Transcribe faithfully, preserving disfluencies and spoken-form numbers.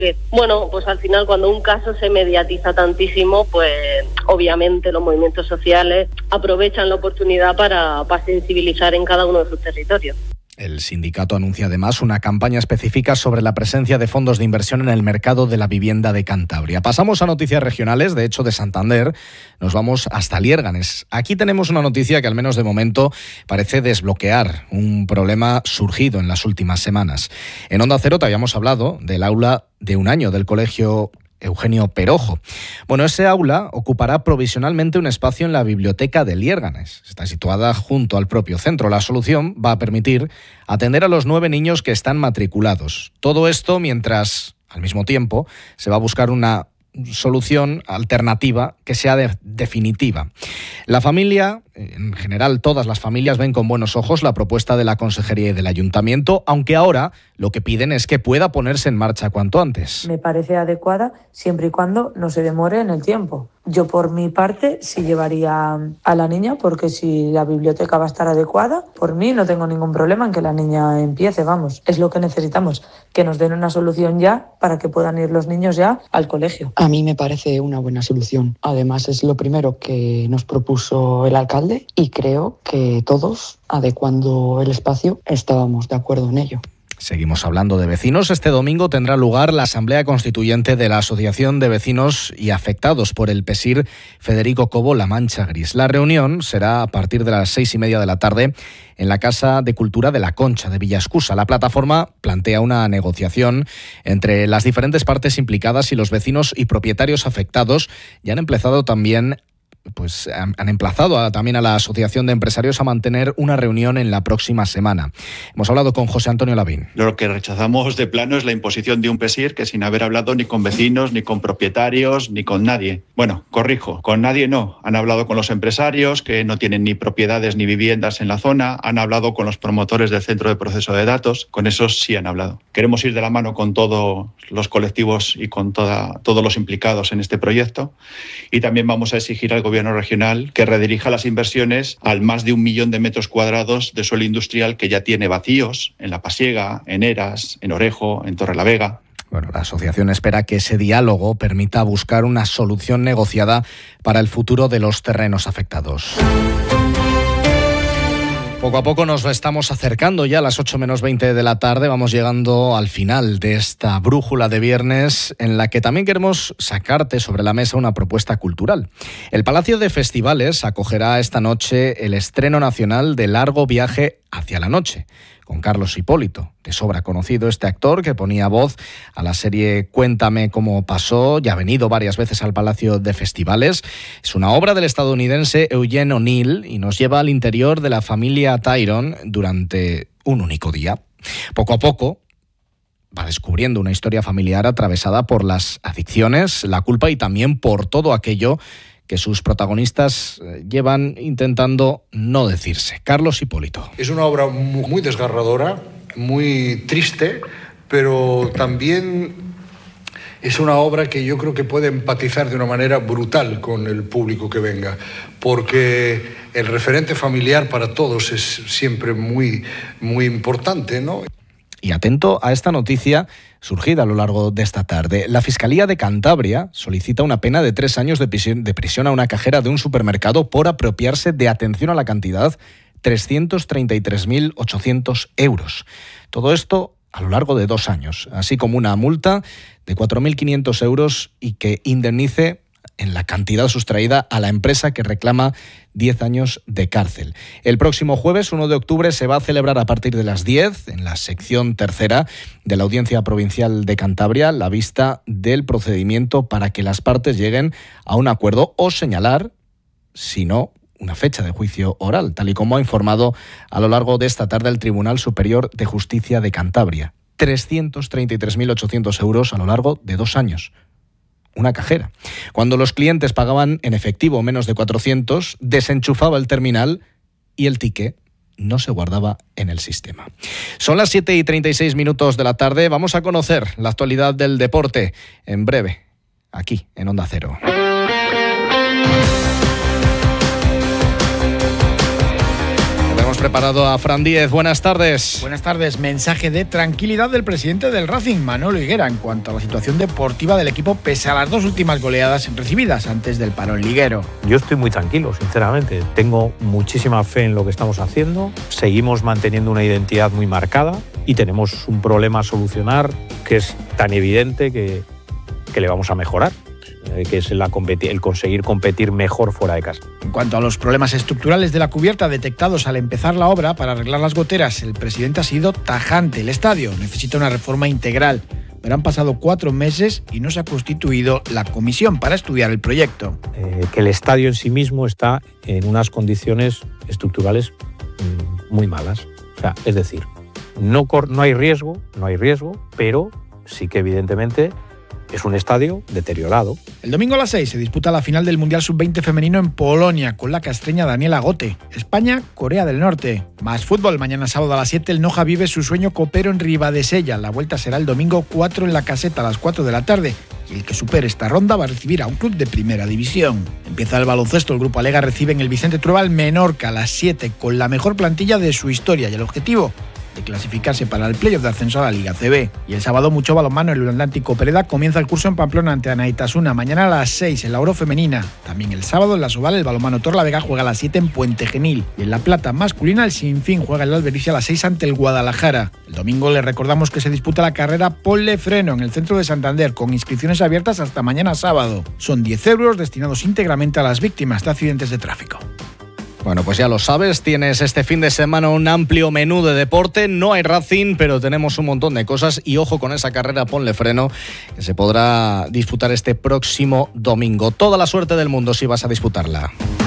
Bueno, pues al final cuando un caso se mediatiza tantísimo, pues obviamente los movimientos sociales aprovechan la oportunidad para, para sensibilizar en cada uno de sus territorios. El sindicato anuncia además una campaña específica sobre la presencia de fondos de inversión en el mercado de la vivienda de Cantabria. Pasamos a noticias regionales, de hecho de Santander, nos vamos hasta Liérganes. Aquí tenemos una noticia que al menos de momento parece desbloquear un problema surgido en las últimas semanas. En Onda Cero te habíamos hablado del aula de un año del colegio Eugenio Perojo. Bueno, ese aula ocupará provisionalmente un espacio en la biblioteca de Liérganes. Está situada junto al propio centro. La solución va a permitir atender a los nueve niños que están matriculados. Todo esto mientras, al mismo tiempo, se va a buscar una solución alternativa que sea de- definitiva. La familia, en general todas las familias, ven con buenos ojos la propuesta de la Consejería y del Ayuntamiento, aunque ahora lo que piden es que pueda ponerse en marcha cuanto antes. Me parece adecuada siempre y cuando no se demore en el tiempo. Yo por mi parte sí llevaría a la niña, porque si la biblioteca va a estar adecuada, por mí no tengo ningún problema en que la niña empiece, vamos. Es lo que necesitamos, que nos den una solución ya para que puedan ir los niños ya al colegio. A mí me parece una buena solución. Además, es lo primero que nos propuso el alcalde y creo que todos, adecuando el espacio, estábamos de acuerdo en ello. Seguimos hablando de vecinos. Este domingo tendrá lugar la Asamblea Constituyente de la Asociación de Vecinos y Afectados por el PESIR Federico Cobo La Mancha Gris. La reunión será a partir de las seis y media de la tarde en la Casa de Cultura de la Concha de Villascusa. La plataforma plantea una negociación entre las diferentes partes implicadas y los vecinos y propietarios afectados, y han empezado también Pues han, han emplazado a, también a la Asociación de Empresarios a mantener una reunión en la próxima semana. Hemos hablado con José Antonio Lavín. Lo que rechazamos de plano es la imposición de un PESIR que sin haber hablado ni con vecinos, ni con propietarios, ni con nadie. Bueno, corrijo, con nadie no. Han hablado con los empresarios que no tienen ni propiedades ni viviendas en la zona, han hablado con los promotores del centro de proceso de datos, con esos sí han hablado. Queremos ir de la mano con todos los colectivos y con toda, todos los implicados en este proyecto, y también vamos a exigir al Gobierno regional que redirija las inversiones al más de un millón de metros cuadrados de suelo industrial que ya tiene vacíos en La Pasiega, en Eras, en Orejo, en Torrelavega. Bueno, la asociación espera que ese diálogo permita buscar una solución negociada para el futuro de los terrenos afectados. Poco a poco nos estamos acercando ya a las ocho menos veinte de la tarde. Vamos llegando al final de esta brújula de viernes, en la que también queremos sacarte sobre la mesa una propuesta cultural. El Palacio de Festivales acogerá esta noche el estreno nacional de Largo Viaje hacia la noche, con Carlos Hipólito, de sobra conocido este actor que ponía voz a la serie Cuéntame cómo pasó, ya ha venido varias veces al Palacio de Festivales. Es una obra del estadounidense Eugene O'Neill y nos lleva al interior de la familia Tyrone durante un único día. Poco a poco va descubriendo una historia familiar atravesada por las adicciones, la culpa y también por todo aquello que sus protagonistas llevan intentando no decirse. Carlos Hipólito. Es una obra muy desgarradora, muy triste, pero también es una obra que yo creo que puede empatizar de una manera brutal con el público que venga, porque el referente familiar para todos es siempre muy, muy importante, ¿no? Y atento a esta noticia surgida a lo largo de esta tarde. La Fiscalía de Cantabria solicita una pena de tres años de prisión, de prisión a una cajera de un supermercado por apropiarse de, atención a la cantidad, trescientos treinta y tres mil ochocientos euros. Todo esto a lo largo de dos años, así como una multa de cuatro mil quinientos euros y que indemnice en la cantidad sustraída a la empresa, que reclama diez años de cárcel. El próximo jueves, uno de octubre, se va a celebrar a partir de las diez, en la sección tercera de la Audiencia Provincial de Cantabria, la vista del procedimiento para que las partes lleguen a un acuerdo o señalar, si no, una fecha de juicio oral, tal y como ha informado a lo largo de esta tarde el Tribunal Superior de Justicia de Cantabria. trescientos treinta y tres mil ochocientos euros a lo largo de dos años. Una cajera. Cuando los clientes pagaban en efectivo menos de cuatrocientos, desenchufaba el terminal y el ticket no se guardaba en el sistema. Son las siete y treinta y seis minutos de la tarde. Vamos a conocer la actualidad del deporte en breve, aquí en Onda Cero. preparado a Fran Díez. Buenas tardes. Buenas tardes. Mensaje de tranquilidad del presidente del Racing, Manolo Higuera, en cuanto a la situación deportiva del equipo pese a las dos últimas goleadas recibidas antes del parón liguero. Yo estoy muy tranquilo, sinceramente. Tengo muchísima fe en lo que estamos haciendo. Seguimos manteniendo una identidad muy marcada y tenemos un problema a solucionar que es tan evidente que, que le vamos a mejorar, que es la competi- el conseguir competir mejor fuera de casa. En cuanto a los problemas estructurales de la cubierta detectados al empezar la obra para arreglar las goteras, el presidente ha sido tajante. El estadio necesita una reforma integral, pero han pasado cuatro meses y no se ha constituido la comisión para estudiar el proyecto. Eh, que el estadio en sí mismo está en unas condiciones estructurales mmm, muy malas. O sea, es decir, no, cor- no hay riesgo, no hay riesgo, pero sí que evidentemente es un estadio deteriorado. El domingo a las seis se disputa la final del Mundial sub veinte femenino en Polonia con la castreña Daniela Gote. España, Corea del Norte. Más fútbol. Mañana sábado a las siete el Noja vive su sueño copero en Ribadesella. La vuelta será el domingo cuatro en la Caseta a las cuatro de la tarde. Y el que supere esta ronda va a recibir a un club de primera división. Empieza el baloncesto. El Grupo Alega recibe en el Vicente Trueba al Menorca a las siete con la mejor plantilla de su historia y el objetivo de clasificarse para el playoff de ascenso a la Liga C B. Y el sábado mucho balonmano. El Atlántico Pereda comienza el curso en Pamplona ante Anaitasuna. Mañana a las seis en la Oro femenina. También el sábado en la Sobal el balonmano Torlavega juega a las siete en Puente Genil. Y en la Plata masculina el Sinfín juega el Albericia a las seis ante el Guadalajara. El domingo les recordamos que se disputa la carrera Ponle Freno en el centro de Santander con inscripciones abiertas hasta mañana sábado. Son diez euros destinados íntegramente a las víctimas de accidentes de tráfico. Bueno, pues ya lo sabes, tienes este fin de semana un amplio menú de deporte. No hay Racing, pero tenemos un montón de cosas y ojo con esa carrera Ponle Freno que se podrá disputar este próximo domingo. Toda la suerte del mundo si vas a disputarla.